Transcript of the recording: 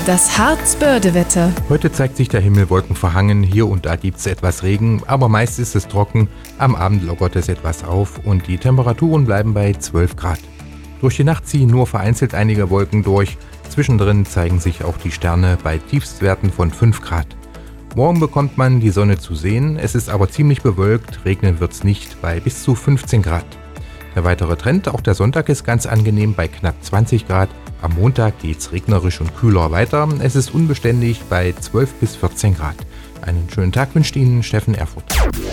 Das Harz-Börde-Wetter. Heute zeigt sich der Himmel wolkenverhangen, hier und da gibt es etwas Regen, aber meist ist es trocken. Am Abend lockert es etwas auf und die Temperaturen bleiben bei 12 Grad. Durch die Nacht ziehen nur vereinzelt einige Wolken durch. Zwischendrin zeigen sich auch die Sterne bei Tiefstwerten von 5 Grad. Morgen bekommt man die Sonne zu sehen, es ist aber ziemlich bewölkt, regnen wird es nicht bei bis zu 15 Grad. Der weitere Trend, auch der Sonntag ist ganz angenehm bei knapp 20 Grad. Am Montag geht's regnerisch und kühler weiter. Es ist unbeständig bei 12 bis 14 Grad. Einen schönen Tag wünscht Ihnen Steffen Erfurt.